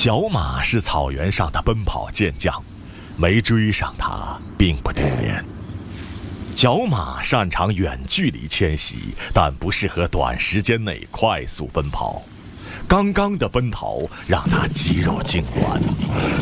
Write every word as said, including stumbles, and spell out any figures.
角马是草原上的奔跑健将，没追上它并不丢脸。角马擅长远距离迁徙，但不适合短时间内快速奔跑。刚刚的奔逃让它肌肉痉挛，